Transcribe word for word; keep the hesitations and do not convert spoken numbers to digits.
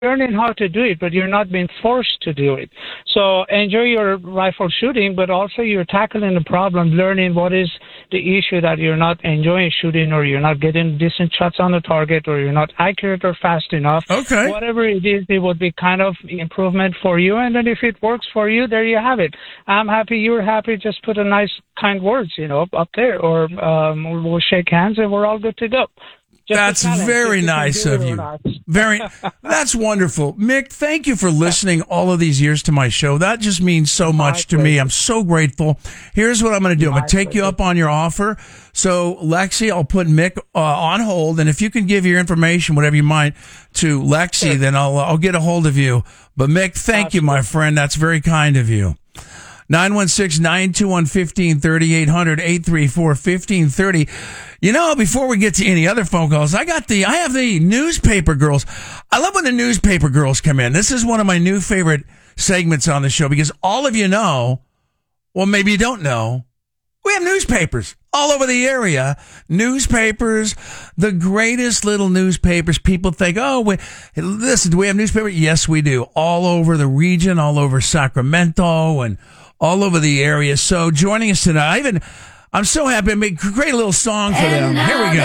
learning how to do it, but you're not being forced to do it. So enjoy your rifle shooting, but also you're tackling the problem, learning what is the issue that you're not enjoying shooting, or you're not getting decent shots on the target, or you're not accurate or fast enough. Okay. Whatever it is, it would be kind of improvement for you. And then if it works for you, there you have it. I'm happy, you're happy. Just put a nice, kind words, you know, up there, or um, we'll shake hands and we're all good to go. Just that's very nice of you. Very, that's wonderful. Mick, thank you for listening all of these years to my show. That just means so much to me. I'm so grateful. Here's what I'm going to do. I'm going to take you up on your offer. So, Lexi, I'll put Mick uh, on hold, and if you can give your information, whatever you might, to Lexi, then I'll I'll get a hold of you. But Mick, thank you, my friend. That's very kind of you. nine one six, nine two one, one five three zero, eight hundred, eight three four, one five three zero. You know, before we get to any other phone calls, I got the, I have the newspaper girls. I love when the newspaper girls come in. This is one of my new favorite segments on the show because all of you know, well, maybe you don't know, we have newspapers all over the area. Newspapers, the greatest little newspapers. People think, oh, we, listen, do we have newspapers? Yes, we do. All over the region, all over Sacramento, and all over the area. So joining us tonight, I even, I'm so happy to make, create a little song for them. Here we go.